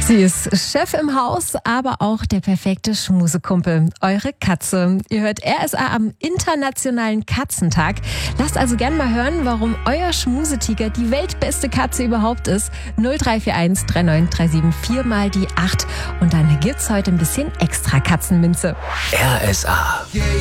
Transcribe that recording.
Sie ist Chef im Haus, aber auch der perfekte Schmusekumpel. Eure Katze. Ihr hört RSA am Internationalen Katzentag. Lasst also gern mal hören, warum euer Schmusetiger die weltbeste Katze überhaupt ist. 0341 3937 4 mal die 8. Und dann gibt's heute ein bisschen extra Katzenminze. RSA.